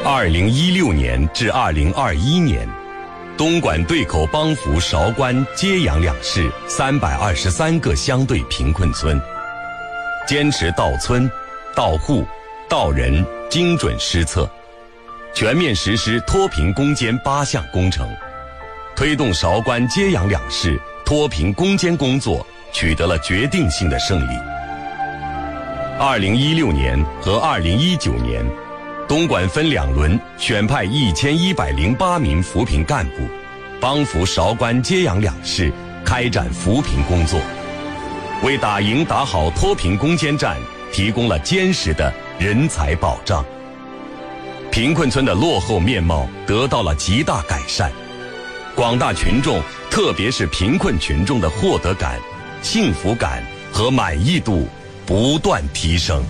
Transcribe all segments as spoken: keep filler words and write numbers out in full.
二零一六年至二零二一年，东莞对口帮扶韶关、揭阳两市三百二十三个乡对贫困村，坚持到村、到户、到人精准施策，全面实施脱贫攻坚八项工程，推动韶关、揭阳两市脱贫攻坚工作取得了决定性的胜利。二零一六年和二零一九年，东莞分两轮选派一千一百零八名扶贫干部，帮扶韶关、揭阳两市开展扶贫工作，为打赢打好脱贫攻坚战提供了坚实的人才保障。贫困村的落后面貌得到了极大改善，广大群众，特别是贫困群众的获得感、幸福感和满意度不断提升。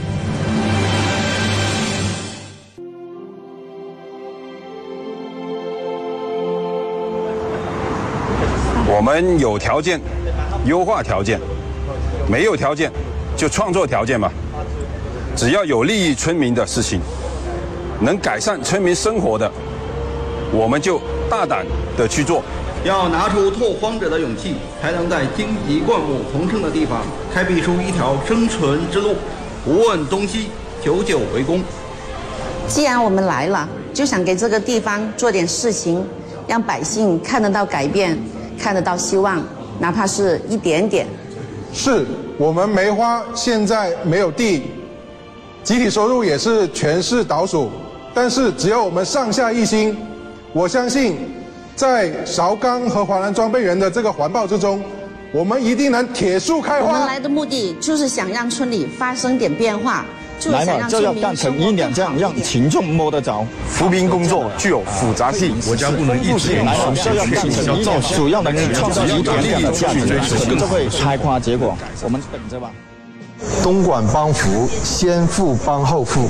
我们有条件优化条件，没有条件就创造条件吧。只要有利益村民的事情，能改善村民生活的，我们就大胆的去做。 要拿出拓荒者的勇气，才能在荆棘灌木丛生的地方开辟出一条生存之路。不问东西，久久为功。 既然我们来了，就想给这个地方做点事情，让百姓看得到改变，看得到希望，哪怕是一点点。 是我们梅花现在没有地，集体收入也是全市倒数，但是只要我们上下一心，我相信在韶钢和华南装备园的这个环抱之中，我们一定能铁树开花。 我们来的目的就是想让村里发生点变化，就是想让就要干成一两这样，让群众摸得着。 扶贫工作具有复杂性，国家不能一直来了就要干成一两，主要能创造一点点的价值，就会开花结果。我们等着吧。 东莞帮扶，先富帮后富。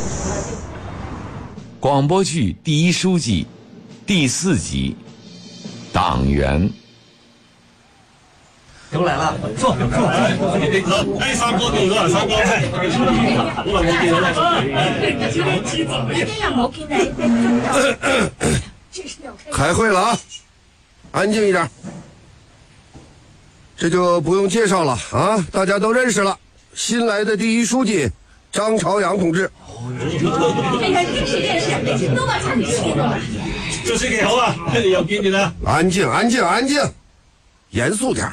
广播剧第一书记第四集，党员。 又来了，坐坐。哎，三哥到咗啦，三哥。好耐冇見啦。今日冇見你。 开会了啊！安静一点。这就不用介绍了啊，大家都认识了。新来的第一书记张朝阳同志。 哎呀，认识认识，都把差你气了。做書記好啊，又見你啦。 安靜，安靜，安靜，嚴肅點。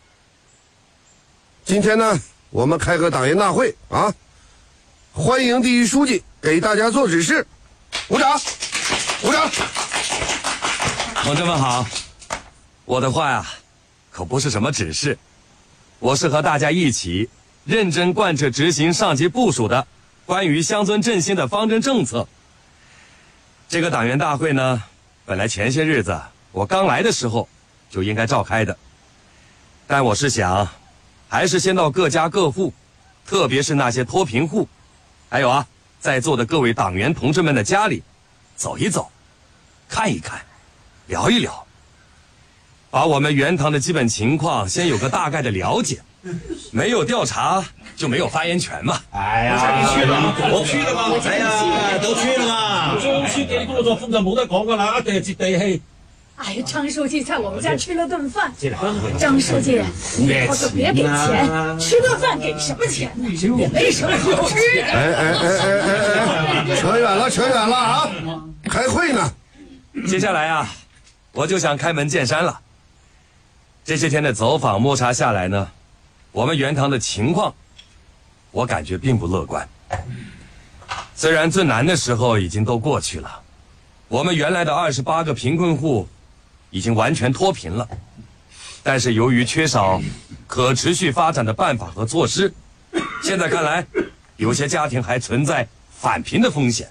今天呢，我们开个党员大会啊，欢迎第一书记给大家做指示。鼓掌，鼓掌。 同志们好，我的话呀，可不是什么指示，我是和大家一起认真贯彻执行上级部署的关于乡村振兴的方针政策。这个党员大会呢，本来前些日子我刚来的时候就应该召开的，但我是想还是先到各家各户，特别是那些脱贫户，还有啊在座的各位党员同志们的家里走一走，看一看，聊一聊，把我们原堂的基本情况先有个大概的了解。没有调查就没有发言权嘛。 哎呀，去了，我去了嘛，哎呀，都去了嘛。中書記工作風就冇得講噶啦，一定係接地氣。 哎呀，张书记在我们家吃了顿饭。张书记，以后就别给钱，吃顿饭给什么钱呢？也没什么好吃的。 哎哎哎哎哎哎，扯远了，扯远了啊！开会呢。 接下来啊，我就想开门见山了。这些天的走访摸查下来呢，我们原堂的情况，我感觉并不乐观。虽然最难的时候已经都过去了，我们原来的二十八个贫困户已经完全脱贫了，但是由于缺少可持续发展的办法和措施，现在看来，有些家庭还存在返贫的风险。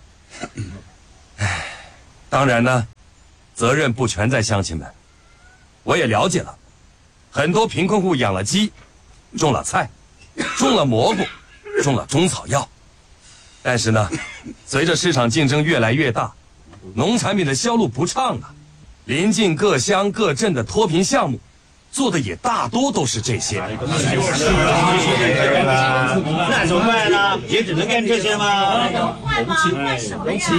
唉，当然呢，责任不全在乡亲们。我也了解了，很多贫困户养了鸡，种了菜，种了蘑菇，种了中草药。但是呢，随着市场竞争越来越大，农产品的销路不畅了，临近各乡各镇的脱贫项目做的也大多都是这些。 那怎么办呢？也只能干这些吗？ 换吗？换什么呀？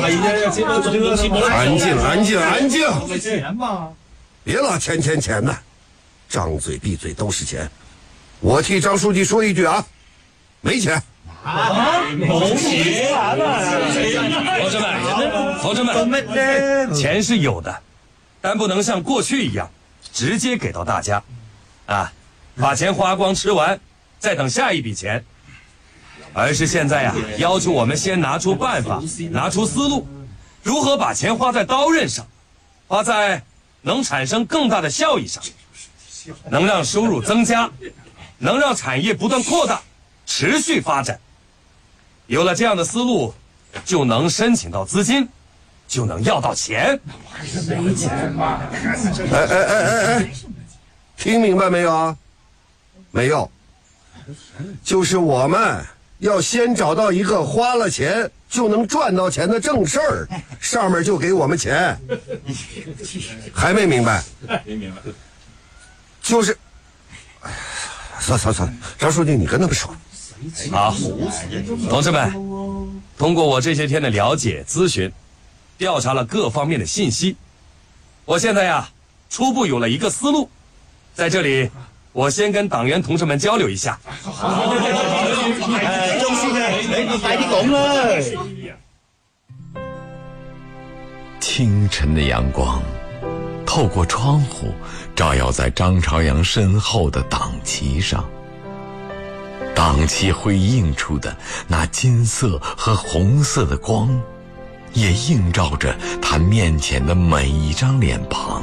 安静，安静，安静！别老钱钱钱的，张嘴闭嘴都是钱。我替张书记说一句啊，没钱。 啊！同齐完了， 同志们，同志们，钱是有的，但不能像过去一样直接给到大家，啊，把钱花光吃完，再等下一笔钱，而是现在呀、啊，要求我们先拿出办法，拿出思路，如何把钱花在刀刃上，花在能产生更大的效益上，能让收入增加，能让产业不断扩大，持续发展。有了这样的思路，就能申请到资金，就能要到钱。 没钱嘛！哎哎哎哎哎，听明白没有啊？没有，就是我们要先找到一个花了钱就能赚到钱的正事儿，上面就给我们钱。还没明白？没明白。就是，哎呀，算算算了，张书记，你跟他们说。 好，同志们，通过我这些天的了解、咨询，调查了各方面的信息，我现在呀，初步有了一个思路，在这里，我先跟党员同志们交流一下。 好，哎，周书记，你快点讲了。 清晨的阳光，透过窗户，照耀在张朝阳身后的党旗上。党旗辉映出的那金色和红色的光，也映照着他面前的每一张脸庞。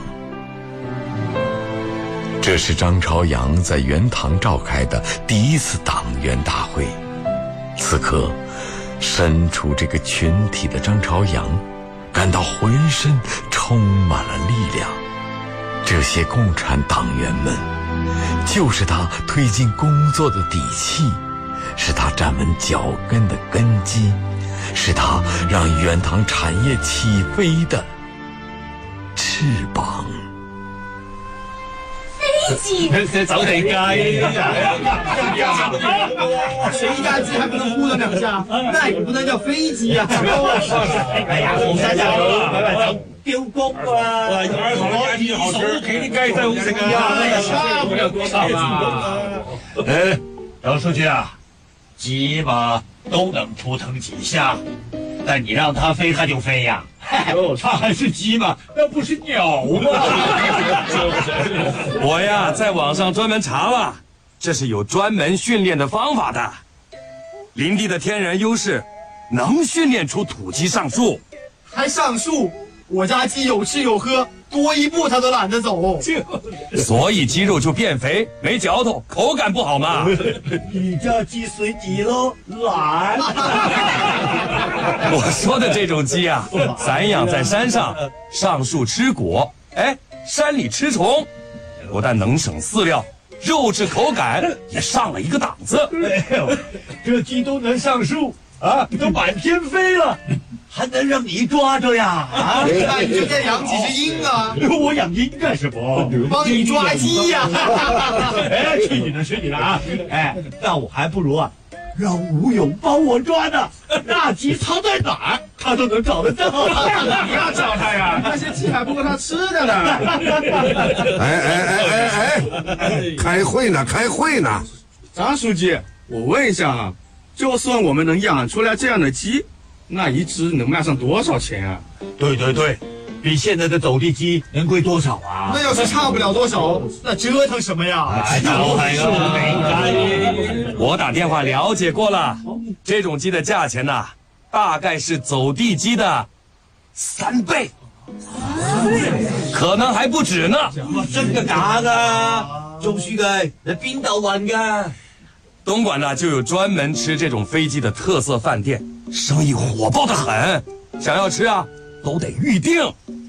这是张朝阳在圆堂召开的第一次党员大会。此刻，身处这个群体的张朝阳，感到浑身充满了力量。这些共产党员们，就是他推进工作的底气，是他站稳脚跟的根基，是他让圆堂产业起飞的翅膀。 飞机， 走地鸡，谁家鸡还不能呼了两下？那也不能叫飞机啊！哎呀，洪生就拜拜走。雕谷啊！我以後屋企啲雞真係好食啊！差唔多差啊！哎，姚书记啊，鸡嘛都能扑腾几下，但你让它飞它就飞呀。它还是鸡嘛，那不是鸟吗？ 我呀，在网上专门查了，这是有专门训练的方法的。林地的天然优势，能训练出土鸡上树， 还上树。我家鸡有吃有喝，多一步它都懒得走， 所以鸡肉就变肥，没嚼头，口感不好嘛。 你家鸡随底喽，懒。 我说的这种鸡啊，散养在山上，上树吃果，哎，山里吃虫，不但能省饲料，肉质口感也上了一个档次。 哎呦，这鸡都能上树啊，都满天飞了。还能让你抓着呀？啊！那你就再养几只鹰啊！我养鹰干什么？帮你抓鸡呀！哎，去你的，去你的啊！哎，那我还不如啊，让吴勇帮我抓呢。那鸡藏在哪儿，他都能找得到。你要找他呀？那些鸡还不够他吃的呢。 哎哎哎哎哎！开会呢，开会呢。 张书记，我问一下啊，就算我们能养出来这样的鸡，那一只能卖上多少钱啊？ 对对对，比现在的走地鸡能贵多少啊？那要是差不了多少，那折腾什么呀？哎， 我打电话了解过了，这种鸡的价钱呐、啊，大概是走地鸡的三倍，可能还不止呢。 真的假的？周書記，你邊度揾㗎？ 東莞呢就有專門吃這種飛機的特色飯店，生意火爆得很。想要吃啊，都得預定。